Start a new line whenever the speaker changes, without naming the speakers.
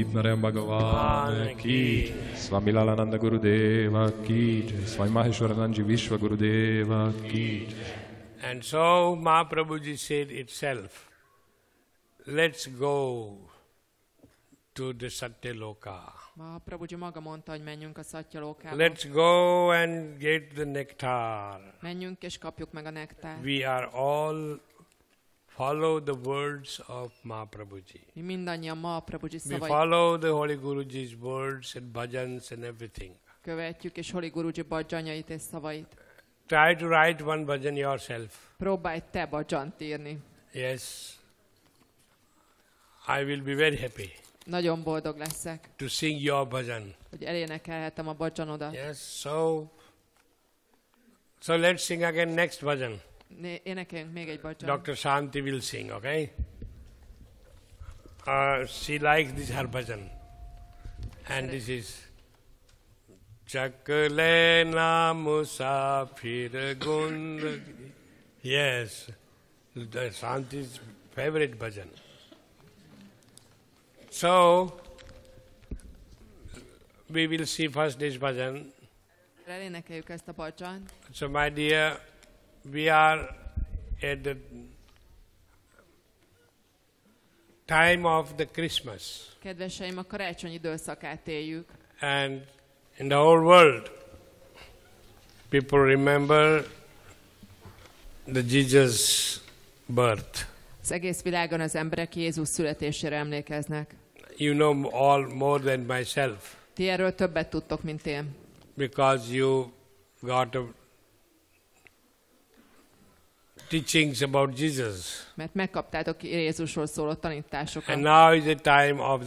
Vidnarem Bhagavan ki, Swami Lalananda Gurudeva ki, Swami Maheshwarananji Vishwa Gurudeva ki.
And so Mahaprabhuji said itself, let's go to the Satyaloka.
Mahaprabhuji maga mondta, hogy menjünk a Satyalokába.
Let's go and get the nectar.
Menjünk és kapjuk meg a nektárt.
We are all follow the words of Mahaprabhuji.
Mi mindannyian Mahaprabhuji
We
szavait
follow the Holy Guruji's words and bhajans and everything.
követjük, és Holy Guruji bhajanyait és szavait.
Try to write one bhajan yourself.
Próbálj te bhajant írni.
Yes. I will be very happy
Nagyon boldog leszek,
to sing your bhajan.
hogy elénekelhetem a bhajanodat.
Yes, so let's sing again next bhajan.
Énekeljünk még egy bhajan.
Dr. Shanti will sing, okay? She likes this her bhajan. And this is Chakle na musafir gund. Yes, the Shanti's favorite bhajan. So, we will see first this bhajan.
Elénekeljük ezt a bhajant.
So, my dear, we are at the time of the Christmas.
Kedveseim, a karácsony időszakát éljük.
And in the whole world, people remember the Jesus' birth.
Az egész világon az emberek Jézus születésére emlékeznek.
You know all more than myself,
Ti erről többet tudtok, mint én.
because you got teachings about Jesus.
Mert megkaptátok Jézusról szóló tanításokat.
And now is the time of